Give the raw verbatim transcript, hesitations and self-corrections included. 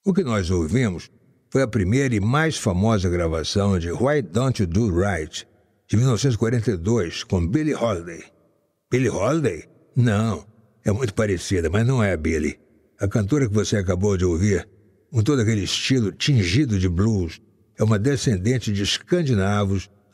O que nós ouvimos foi a primeira e mais famosa gravação de Why Don't You Do Right, de mil novecentos e quarenta e dois, com Billie Holiday. Billie Holiday? Não, é muito parecida, mas não é a Billie. A cantora que você acabou de ouvir, com todo aquele estilo tingido de blues, é uma descendente de escandinavos